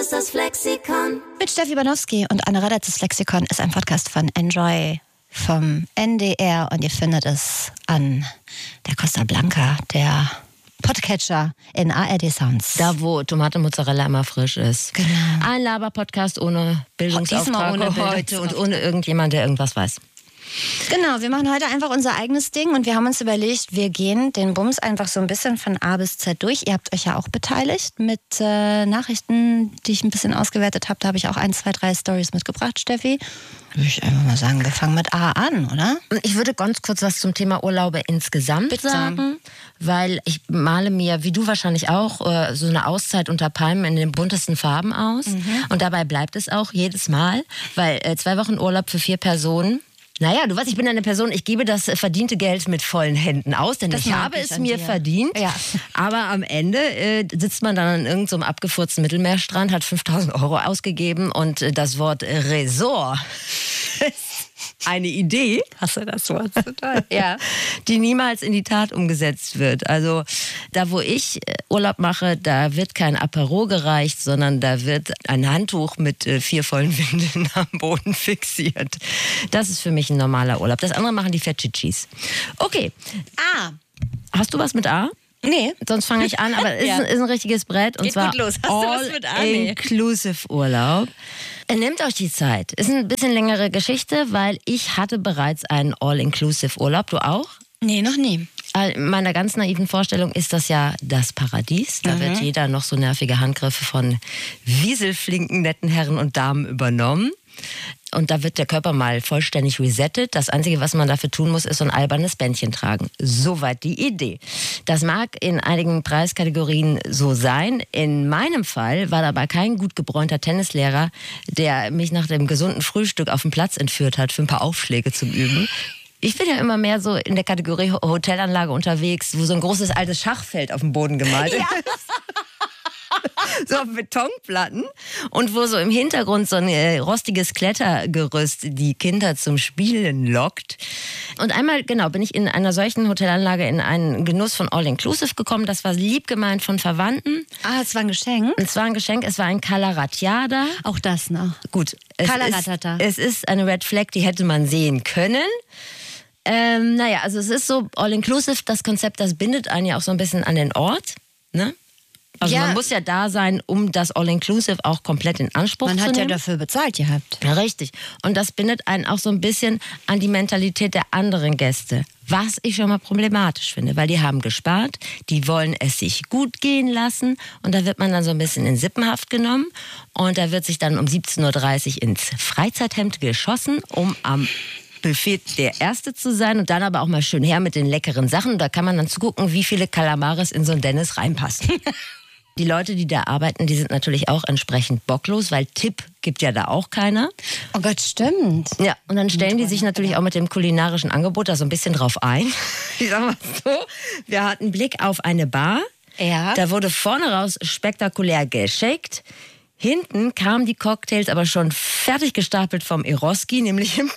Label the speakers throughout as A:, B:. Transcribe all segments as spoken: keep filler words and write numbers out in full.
A: ist das Flexikon.
B: Mit Steffi Banowski und Anne Radatz. Das Flexikon ist ein Podcast von Enjoy vom N D R und ihr findet es an der Costa Blanca, der Podcatcher in A R D Sounds.
C: Da, wo Tomate Mozzarella immer frisch ist.
B: Genau.
C: Ein Laber-Podcast ohne Bildungsauftrag
B: Diesmal ohne
C: heute und ohne irgendjemand, der irgendwas weiß.
B: Genau, wir machen heute einfach unser eigenes Ding und wir haben uns überlegt, wir gehen den Bums einfach so ein bisschen von A bis Z durch. Ihr habt euch ja auch beteiligt mit äh, Nachrichten, die ich ein bisschen ausgewertet habe. Da habe ich auch ein, zwei, drei Storys mitgebracht, Steffi. Würde ich einfach mal sagen, wir fangen mit A an, oder?
C: Ich würde ganz kurz was zum Thema Urlaube insgesamt
B: Bitte.
C: sagen, weil ich male mir, wie du wahrscheinlich auch, so eine Auszeit unter Palmen in den buntesten Farben aus. Mhm. Und dabei bleibt es auch jedes Mal, weil zwei Wochen Urlaub für vier Personen. Naja, du weißt, ich bin eine Person, ich gebe das verdiente Geld mit vollen Händen aus, denn das ich habe ich es mir dir. verdient. Ja. Aber am Ende äh, sitzt man dann an irgendeinem so abgefurzten Mittelmeerstrand, hat fünftausend Euro ausgegeben und äh, das Wort Resort ist eine Idee.
B: Hast du das Wort total?
C: Ja. Die niemals in die Tat umgesetzt wird. Also da, wo ich Urlaub mache, da wird kein Apero gereicht, sondern da wird ein Handtuch mit äh, vier vollen Windeln am Boden fixiert. Das ist für mich ein normaler Urlaub. Das andere machen die Fetchichis. Okay.
B: A.
C: Hast du was mit A?
B: Nee.
C: Sonst fange ich an, aber es
B: Ja.
C: ist, ist ein richtiges Brett. Und
B: Geht
C: zwar
B: gut los. Hast du was mit A? Nee.
C: All-Inclusive Urlaub. Nehmt euch die Zeit. Ist ein bisschen längere Geschichte, weil ich hatte bereits einen All-Inclusive Urlaub. Du auch?
B: Nee, noch nie.
C: In meiner ganz naiven Vorstellung ist das ja das Paradies. Da mhm. wird jeder noch so nervige Handgriffe von wieselflinken, netten Herren und Damen übernommen. Und da wird der Körper mal vollständig resettet. Das Einzige, was man dafür tun muss, ist so ein albernes Bändchen tragen. Soweit die Idee. Das mag in einigen Preiskategorien so sein. In meinem Fall war dabei kein gut gebräunter Tennislehrer, der mich nach dem gesunden Frühstück auf den Platz entführt hat, für ein paar Aufschläge zum Üben. Ich bin ja immer mehr so in der Kategorie Hotelanlage unterwegs, wo so ein großes altes Schachfeld auf dem Boden gemalt ist. Ja. So auf Betonplatten und wo so im Hintergrund so ein äh, rostiges Klettergerüst die Kinder zum Spielen lockt. Und einmal, genau, bin ich in einer solchen Hotelanlage in einen Genuss von All-Inclusive gekommen. Das war lieb gemeint von Verwandten.
B: Ah, es war ein Geschenk?
C: Es war ein Geschenk, es war ein Calaratiada.
B: Auch das noch.
C: Gut, es ist, es ist eine Red Flag, die hätte man sehen können. Ähm, naja, also es ist so All-Inclusive, das Konzept, das bindet einen ja auch so ein bisschen an den Ort, ne? Also ja. Man muss ja da sein, um das All-Inclusive auch komplett in Anspruch
B: man
C: zu nehmen.
B: Man hat ja dafür bezahlt gehabt.
C: Ja, richtig. Und das bindet einen auch so ein bisschen an die Mentalität der anderen Gäste. Was ich schon mal problematisch finde, weil die haben gespart, die wollen es sich gut gehen lassen und da wird man dann so ein bisschen in Sippenhaft genommen und da wird sich dann um siebzehn Uhr dreißig ins Freizeithemd geschossen, um am Buffet der Erste zu sein und dann aber auch mal schön her mit den leckeren Sachen. Da kann man dann zugucken, wie viele Kalamares in so ein Dennis reinpassen. Die Leute, die da arbeiten, die sind natürlich auch entsprechend bocklos, weil Tipp gibt ja da auch keiner.
B: Oh Gott, stimmt.
C: Ja, und dann stellen die sich natürlich auch mit dem kulinarischen Angebot da so ein bisschen drauf ein. Ich sag mal so, wir hatten Blick auf eine Bar.
B: Ja.
C: Da wurde vorne raus spektakulär geschakt. Hinten kamen die Cocktails aber schon fertig gestapelt vom Eroski, nämlich im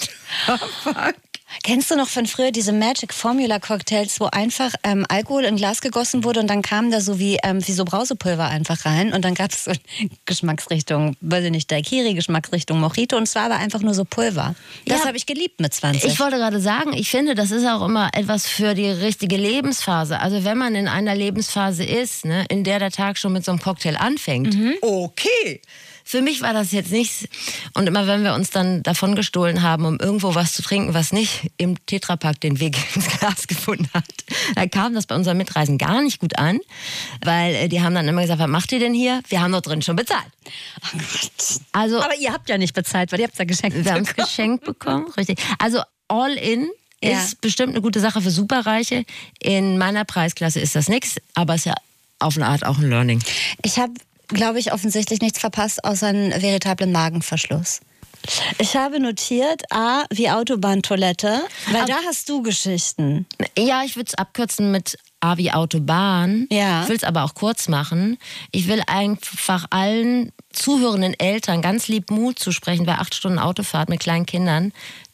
C: Tetrapack.
B: Kennst du noch von früher diese Magic Formula Cocktails, wo einfach ähm, Alkohol in Glas gegossen wurde und dann kam da so wie, ähm, wie so Brausepulver einfach rein und dann gab es so Geschmacksrichtung, weiß ich nicht, Daiquiri, Geschmacksrichtung Mojito und es war aber einfach nur so Pulver. Das
C: Ja,
B: habe ich geliebt mit zwanzig.
C: Ich wollte gerade sagen, ich finde, das ist auch immer etwas für die richtige Lebensphase. Also wenn man in einer Lebensphase ist, ne, in der der Tag schon mit so einem Cocktail anfängt, mhm. okay. Für mich war das jetzt nichts. Und immer wenn wir uns dann davon gestohlen haben, um irgendwo was zu trinken, was nicht im Tetrapack den Weg ins Glas gefunden hat, da kam das bei unseren Mitreisen gar nicht gut an. Weil die haben dann immer gesagt, was macht ihr denn hier? Wir haben doch drin schon bezahlt.
B: Oh Gott.
C: Also,
B: aber ihr habt ja nicht bezahlt, weil ihr habt es ja geschenkt
C: bekommen. Wir haben es geschenkt bekommen, richtig. Also all in ist ja bestimmt eine gute Sache für Superreiche. In meiner Preisklasse ist das nichts, aber es ist ja auf eine Art auch ein Learning.
B: Ich habe, glaube ich, offensichtlich nichts verpasst, außer einen veritablen Magenverschluss. Ich habe notiert, A, wie Autobahntoilette, weil Ab- da hast du Geschichten.
C: Ja, ich würde es abkürzen mit A wie Autobahn.
B: Ja.
C: Ich will es aber auch kurz machen. Ich will einfach allen zuhörenden Eltern ganz lieb Mut zusprechen bei acht Stunden Autofahrt mit kleinen Kindern,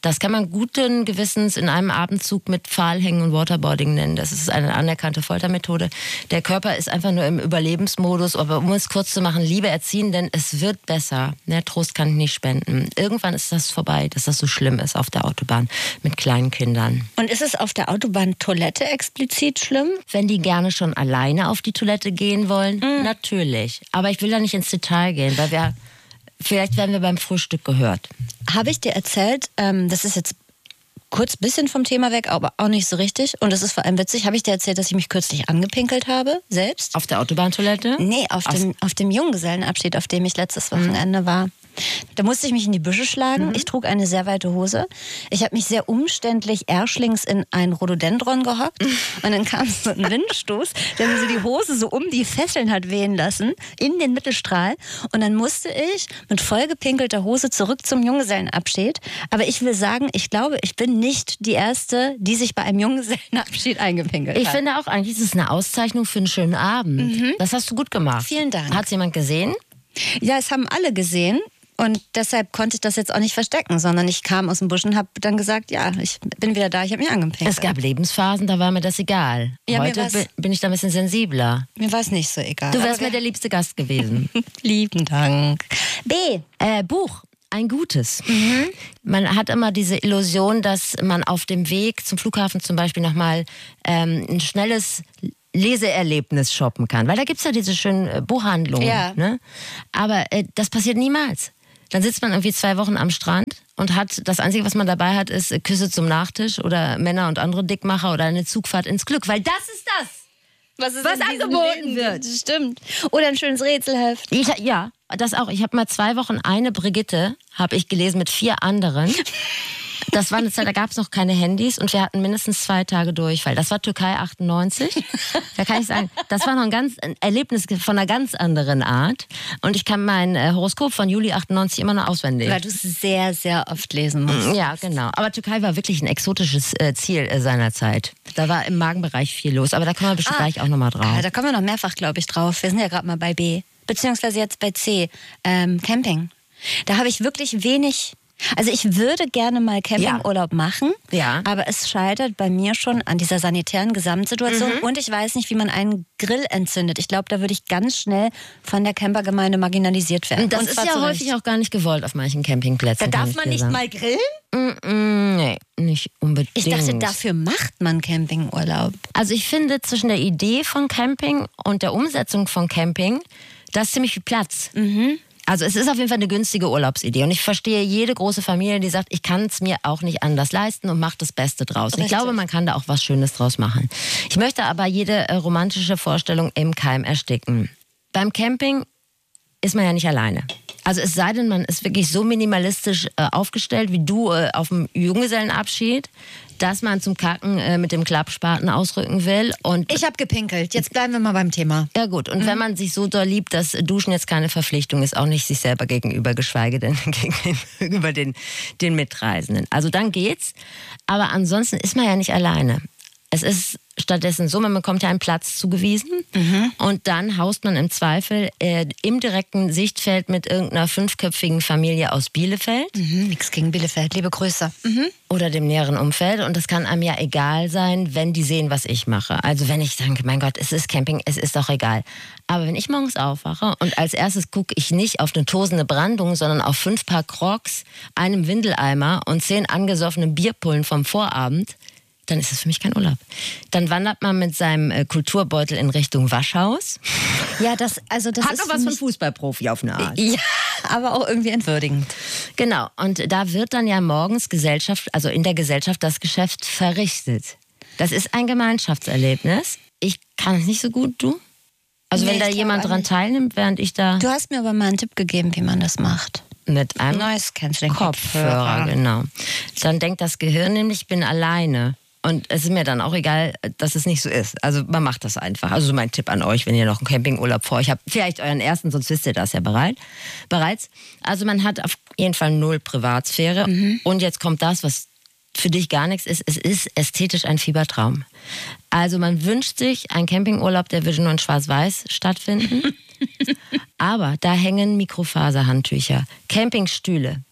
C: Das kann man guten Gewissens in einem Abendzug mit Pfahlhängen und Waterboarding nennen. Das ist eine anerkannte Foltermethode. Der Körper ist einfach nur im Überlebensmodus. Aber um es kurz zu machen, Liebe erziehen, denn es wird besser. Der Trost kann ich nicht spenden. Irgendwann ist das vorbei, dass das so schlimm ist auf der Autobahn mit kleinen Kindern.
B: Und ist es auf der Autobahn Toilette explizit schlimm?
C: Wenn die gerne schon alleine auf die Toilette gehen wollen, mhm. natürlich. Aber ich will da nicht ins Detail gehen, weil wir... Vielleicht werden wir beim Frühstück gehört.
B: Habe ich dir erzählt, ähm, das ist jetzt kurz ein bisschen vom Thema weg, aber auch nicht so richtig. Und das ist vor allem witzig. Habe ich dir erzählt, dass ich mich kürzlich angepinkelt habe, selbst?
C: Auf der Autobahntoilette?
B: Nee, auf, dem, auf dem Junggesellenabschied, auf dem ich letztes Wochenende mhm. war. Da musste ich mich in die Büsche schlagen. Mhm. Ich trug eine sehr weite Hose. Ich habe mich sehr umständlich erschlings in ein Rhododendron gehockt. Mhm. Und dann kam so ein Windstoß, der mir so die Hose so um die Fesseln hat wehen lassen, in den Mittelstrahl. Und dann musste ich mit vollgepinkelter Hose zurück zum Junggesellenabschied. Aber ich will sagen, ich glaube, ich bin nicht die Erste, die sich bei einem Junggesellenabschied eingepinkelt hat.
C: Ich finde auch, eigentlich ist es eine Auszeichnung für einen schönen Abend. Mhm. Das hast du gut gemacht.
B: Vielen Dank.
C: Hat es jemand gesehen?
B: Ja, es haben alle gesehen. Und deshalb konnte ich das jetzt auch nicht verstecken, sondern ich kam aus dem Busch und habe dann gesagt, ja, ich bin wieder da, ich habe mich angepinkelt.
C: Es gab Lebensphasen, da war mir das egal.
B: Ja,
C: heute bin ich da ein bisschen sensibler.
B: Mir war es nicht so egal.
C: Du wärst mir der liebste Gast gewesen.
B: Lieben Dank. B.
C: Äh, Buch. Ein gutes. Mhm. Man hat immer diese Illusion, dass man auf dem Weg zum Flughafen zum Beispiel nochmal ähm, ein schnelles Leseerlebnis shoppen kann. Weil da gibt es ja diese schönen äh, Buchhandlungen.
B: Ja.
C: Ne? Aber äh, das passiert niemals. Dann sitzt man irgendwie zwei Wochen am Strand und hat, das Einzige, was man dabei hat, ist Küsse zum Nachtisch oder Männer und andere Dickmacher oder eine Zugfahrt ins Glück. Weil das ist das,
B: was, ist
C: was angeboten wird.
B: Stimmt. Oder ein schönes Rätselheft.
C: Ich, ja, das auch. Ich habe mal zwei Wochen eine Brigitte, habe ich gelesen, mit vier anderen. Das war eine Zeit, da gab es noch keine Handys und wir hatten mindestens zwei Tage Durchfall. Das war Türkei achtundneunzig. Da kann ich sagen, das war noch ein, ganz, ein Erlebnis von einer ganz anderen Art. Und ich kann mein äh, Horoskop von Juli achtundneunzig immer noch auswendig.
B: Weil du es sehr, sehr oft lesen musst.
C: Ja, genau. Aber Türkei war wirklich ein exotisches äh, Ziel äh, seiner Zeit. Da war im Magenbereich viel los. Aber da kommen wir bestimmt ah, gleich auch nochmal drauf.
B: Ah, da kommen wir noch mehrfach, glaube ich, drauf. Wir sind ja gerade mal bei B. Beziehungsweise jetzt bei C. Ähm, Camping. Da habe ich wirklich wenig... Also ich würde gerne mal Campingurlaub ja. machen,
C: ja.
B: aber es scheitert bei mir schon an dieser sanitären Gesamtsituation mhm. und ich weiß nicht, wie man einen Grill entzündet. Ich glaube, da würde ich ganz schnell von der Campergemeinde marginalisiert werden.
C: Das
B: und
C: ist ja häufig auch gar nicht gewollt auf manchen Campingplätzen.
B: Da darf man nicht sagen. Mal grillen?
C: Mm-mm, nee, nicht unbedingt.
B: Ich dachte, dafür macht man Campingurlaub.
C: Also ich finde, zwischen der Idee von Camping und der Umsetzung von Camping, da ist ziemlich viel Platz.
B: Mhm.
C: Also es ist auf jeden Fall eine günstige Urlaubsidee. Und ich verstehe jede große Familie, die sagt, ich kann es mir auch nicht anders leisten und macht das Beste draus. Und ich glaube, man kann da auch was Schönes draus machen. Ich möchte aber jede äh, romantische Vorstellung im Keim ersticken. Beim Camping ist man ja nicht alleine. Also es sei denn, man ist wirklich so minimalistisch äh, aufgestellt, wie du äh, auf dem Junggesellenabschied, dass man zum Kacken äh, mit dem Klappspaten ausrücken will. Und
B: ich habe gepinkelt. Jetzt bleiben wir mal beim Thema.
C: Ja gut, und mhm. wenn man sich so doll liebt, dass Duschen jetzt keine Verpflichtung ist, auch nicht sich selber gegenüber, geschweige denn gegenüber den, den Mitreisenden. Also dann geht's. Aber ansonsten ist man ja nicht alleine. Es ist stattdessen so, man bekommt ja einen Platz zugewiesen mhm. und dann haust man im Zweifel äh, im direkten Sichtfeld mit irgendeiner fünfköpfigen Familie aus Bielefeld.
B: Mhm, nix gegen Bielefeld, liebe Grüße. Mhm.
C: Oder dem näheren Umfeld. Und das kann einem ja egal sein, wenn die sehen, was ich mache. Also wenn ich denke, mein Gott, es ist Camping, es ist doch egal. Aber wenn ich morgens aufwache und als erstes gucke ich nicht auf eine tosende Brandung, sondern auf fünf Paar Crocs, einem Windeleimer und zehn angesoffene Bierpullen vom Vorabend, dann ist es für mich kein Urlaub. Dann wandert man mit seinem äh, Kulturbeutel in Richtung Waschhaus.
B: Ja, das, also das
C: Hat
B: ist
C: doch was von Fußballprofi auf eine Art.
B: Ja, aber auch irgendwie entwürdigend.
C: Genau, und da wird dann ja morgens Gesellschaft, also in der Gesellschaft das Geschäft verrichtet. Das ist ein Gemeinschaftserlebnis. Ich kann es nicht so gut, du? Also nee, wenn da jemand dran teilnimmt, während ich da...
B: Du hast mir aber mal einen Tipp gegeben, wie man das macht.
C: Mit einem
B: Neues Canceling
C: Kopfhörer, genau. Dann denkt das Gehirn nämlich, ich bin alleine. Und es ist mir dann auch egal, dass es nicht so ist. Also man macht das einfach. Also mein Tipp an euch, wenn ihr noch einen Campingurlaub vor euch habt. Vielleicht euren ersten, sonst wisst ihr das ja bereit, bereits. Also man hat auf jeden Fall null Privatsphäre. Mhm. Und jetzt kommt das, was für dich gar nichts ist. Es ist ästhetisch ein Fiebertraum. Also man wünscht sich einen Campingurlaub, der würde nur in Schwarz-Weiß stattfinden. Aber da hängen Mikrofaserhandtücher, Campingstühle,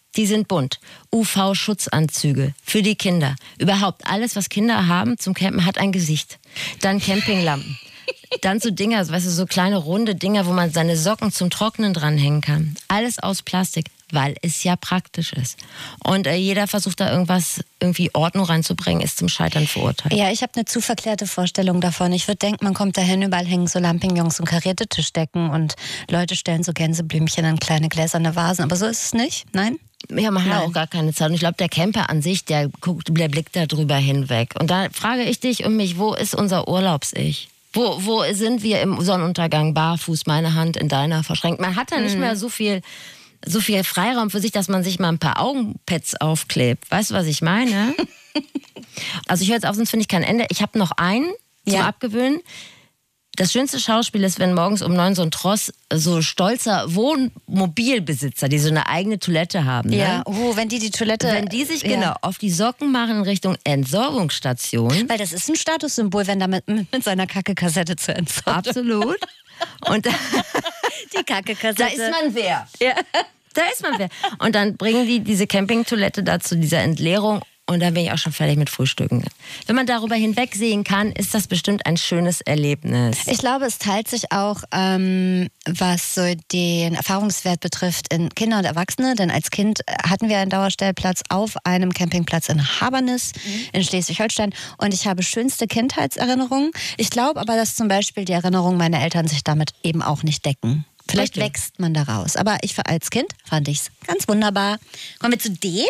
C: Die sind bunt. U V-Schutzanzüge für die Kinder. Überhaupt alles, was Kinder haben zum Campen, hat ein Gesicht. Dann Campinglampen. Dann so Dinger, weißt du, so kleine runde Dinger, wo man seine Socken zum Trocknen dranhängen kann. Alles aus Plastik, weil es ja praktisch ist. Und äh, jeder versucht da irgendwas, irgendwie Ordnung reinzubringen, ist zum Scheitern verurteilt.
B: Ja, ich habe eine zu verklärte Vorstellung davon. Ich würde denken, man kommt dahin, überall hängen so Lampignons und karierte Tischdecken und Leute stellen so Gänseblümchen in kleine gläserne Vasen. Aber so ist es nicht, nein?
C: Ja, man hat
B: Nein.
C: auch gar keine Zeit. Und ich glaube, der Camper an sich, der guckt, der blickt da drüber hinweg. Und da frage ich dich und mich, wo ist unser Urlaubs-Ich? Wo, wo sind wir im Sonnenuntergang barfuß, meine Hand in deiner verschränkt? Man hat da nicht mehr so viel, so viel Freiraum für sich, dass man sich mal ein paar Augenpads aufklebt. Weißt du, was ich meine? Also ich höre jetzt auf, sonst finde ich kein Ende. Ich habe noch einen zum
B: Ja.
C: Abgewöhnen. Das schönste Schauspiel ist, wenn morgens um neun so ein Tross so stolzer Wohnmobilbesitzer, die so eine eigene Toilette haben.
B: Ja,
C: Ne?
B: oh, wenn die die Toilette...
C: Wenn die sich
B: ja.
C: genau auf die Socken machen in Richtung Entsorgungsstation.
B: Weil das ist ein Statussymbol, wenn da mit, mit seiner Kacke-Kassette zur Entsorgung...
C: Absolut. Und da,
B: Die Kacke-Kassette.
C: da ist man wer.
B: Ja.
C: Da ist man wer. Und dann bringen die diese Campingtoilette da zu dieser Entleerung. Und dann bin ich auch schon fertig mit Frühstücken. Wenn man darüber hinwegsehen kann, ist das bestimmt ein schönes Erlebnis.
B: Ich glaube, es teilt sich auch, ähm, was so den Erfahrungswert betrifft, in Kinder und Erwachsene. Denn als Kind hatten wir einen Dauerstellplatz auf einem Campingplatz in Habernis mhm. in Schleswig-Holstein. Und ich habe schönste Kindheitserinnerungen. Ich glaube aber, dass zum Beispiel die Erinnerungen meiner Eltern sich damit eben auch nicht decken. Vielleicht
C: Richtig.
B: wächst man daraus. Aber ich als Kind fand ich es ganz wunderbar. Kommen wir zu D.